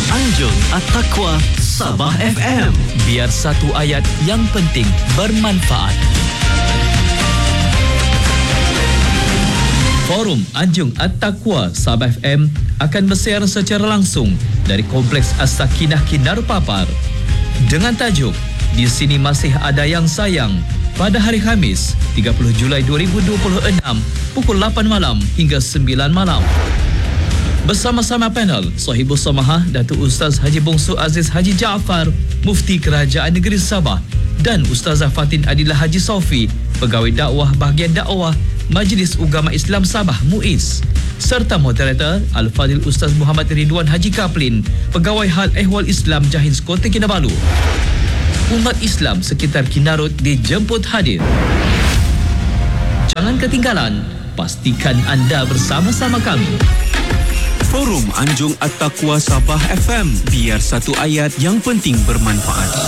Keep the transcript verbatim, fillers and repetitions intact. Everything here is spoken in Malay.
Anjung At-Taqwa Sabah F M. Biar satu ayat yang penting bermanfaat. Forum Anjung At-Taqwa Sabah F M akan bersiar secara langsung dari Kompleks As-Sakinah Kinaru Papar dengan tajuk Di Sini Masih Ada Yang Sayang pada hari Khamis tiga puluh Julai dua ribu dua puluh enam pukul lapan malam hingga sembilan malam. Bersama-sama panel Sahibul Samahah Datuk Ustaz Haji Bongsu Aziz Haji Jaafar, Mufti Kerajaan Negeri Sabah, dan Ustazah Fatin Adilah Haji Sofi, Pegawai Dakwah Bahagian Dakwah Majlis Ugama Islam Sabah MUIS, serta moderator Al-Fadhil Ustaz Muhammad Ridwan Haji Kaplin, Pegawai Hal Ehwal Islam Jahins Kota Kinabalu. Umat Islam sekitar Kinarut dijemput hadir. Jangan ketinggalan, pastikan anda bersama-sama kami. Forum Anjung At-Taqwa Sabah F M. Biar satu ayat yang penting bermanfaat.